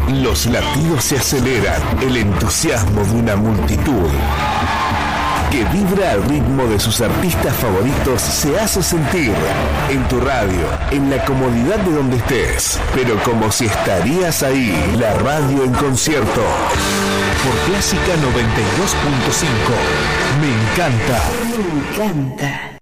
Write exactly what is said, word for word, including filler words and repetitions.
Los latidos se aceleran, el entusiasmo de una multitud que vibra al ritmo de sus artistas favoritos se hace sentir en tu radio, en la comodidad de donde estés, pero como si estarías ahí. La radio en concierto por Clásica noventa y dos punto cinco. Me encanta. Me encanta.